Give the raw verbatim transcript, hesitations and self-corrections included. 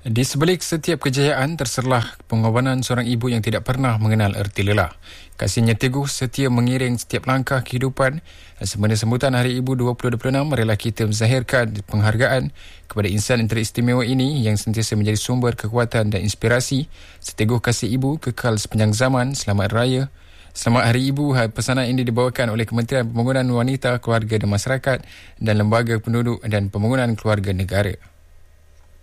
Di sebalik setiap kejayaan terserlah pengorbanan seorang ibu yang tidak pernah mengenal erti lelah. Kasihnya teguh setia mengiring setiap langkah kehidupan. Sempena sambutan Hari Ibu dua ribu dua puluh enam, marilah kita menzahirkan penghargaan kepada insan yang teristimewa ini yang sentiasa menjadi sumber kekuatan dan inspirasi. Seteguh kasih ibu kekal sepanjang zaman. Selamat Raya. Selamat Hari Ibu. Pesanan ini dibawakan oleh Kementerian Pembangunan Wanita, Keluarga dan Masyarakat dan Lembaga Penduduk dan Pembangunan Keluarga Negara.